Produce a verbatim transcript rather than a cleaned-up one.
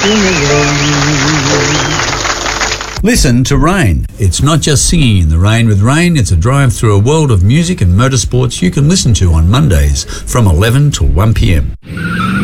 Listen to Rain. It's not just singing in the rain with Rain, it's a drive through a world of music and motorsports you can listen to on Mondays from eleven till one p m.